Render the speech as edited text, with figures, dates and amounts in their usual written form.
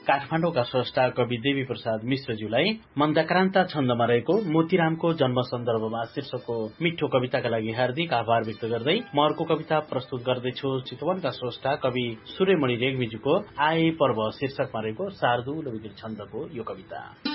काठमाडौँका स्रष्टा कवि देवी प्रसाद मिश्रज्यूलाई मन्दक्रान्ता छन्दमा रहेको मोतीरामको जन्म सन्दर्भमा शीर्षकको मिठो कविताका लागि हार्दिक आभार व्यक्त गर्दै म अर्को कविता प्रस्तुत गर्दैछु। चितवनका स्रष्टा कवि सूर्यमणि रेग्मीज्यूको आए पर्व शीर्षकमा रहेको शार्दूल विकृत छन्दको यो कविता।